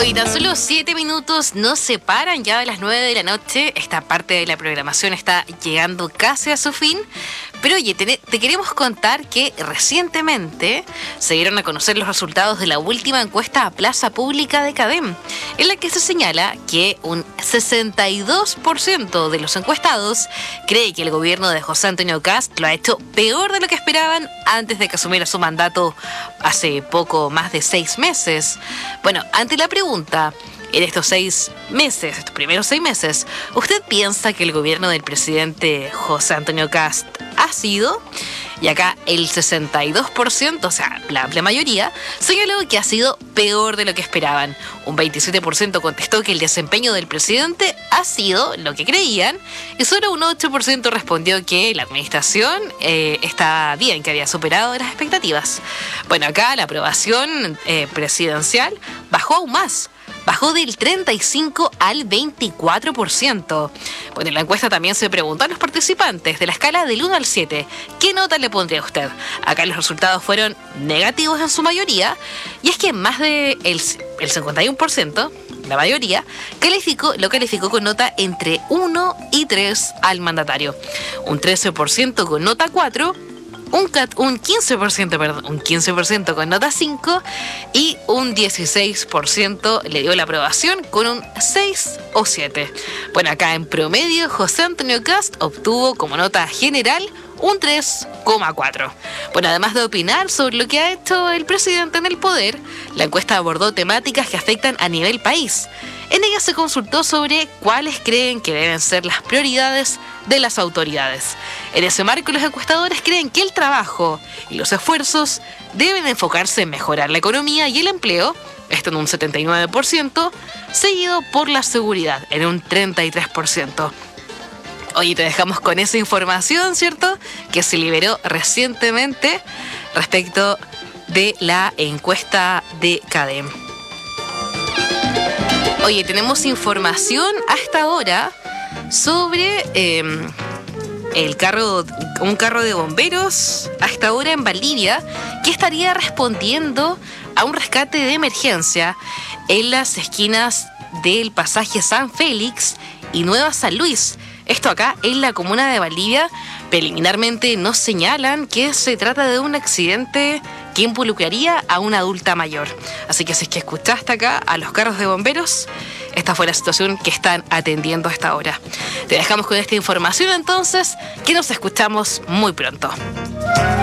Y tan solo 7 minutos nos separan ya de las 9 de la noche. Esta parte de la programación está llegando casi a su fin. Pero oye, te queremos contar que recientemente se dieron a conocer los resultados de la última encuesta a plaza pública de CADEM, en la que se señala que un 62% de los encuestados cree que el gobierno de José Antonio Kast lo ha hecho peor de lo que esperaban antes de que asumiera su mandato hace poco más de 6 meses. Bueno, ante la pregunta, en estos primeros 6 meses, ¿usted piensa que el gobierno del presidente José Antonio Kast ha sido? Y acá el 62%, o sea, la amplia mayoría, señaló que ha sido peor de lo que esperaban. Un 27% contestó que el desempeño del presidente ha sido lo que creían, y solo un 8% respondió que la administración está bien, que había superado las expectativas. Bueno, acá la aprobación presidencial bajó aún más. Bajó del 35 al 24%. Bueno, en la encuesta también se preguntó a los participantes de la escala del 1 al 7, ¿qué nota le pondría usted? Acá los resultados fueron negativos en su mayoría, y es que más del 51%, la mayoría, lo calificó con nota entre 1 y 3 al mandatario. Un 13% con nota 4, un 15% con nota 5 y un 16% le dio la aprobación con un 6 o 7. Bueno, acá en promedio José Antonio Kast obtuvo como nota general un 3,4. Bueno, además de opinar sobre lo que ha hecho el presidente en el poder, la encuesta abordó temáticas que afectan a nivel país. En ella se consultó sobre cuáles creen que deben ser las prioridades de las autoridades. En ese marco, los encuestadores creen que el trabajo y los esfuerzos deben enfocarse en mejorar la economía y el empleo, esto en un 79%, seguido por la seguridad en un 33%. Oye, te dejamos con esa información, ¿cierto?, que se liberó recientemente respecto de la encuesta de CADEM. Oye, tenemos información hasta ahora sobre un carro de bomberos hasta ahora en Valdivia que estaría respondiendo a un rescate de emergencia en las esquinas del pasaje San Félix y Nueva San Luis. Esto acá en la comuna de Valdivia. Preliminarmente nos señalan que se trata de un accidente que involucraría a una adulta mayor. Así que si es que escuchaste acá a los carros de bomberos, esta fue la situación que están atendiendo hasta ahora. Te dejamos con esta información entonces, que nos escuchamos muy pronto.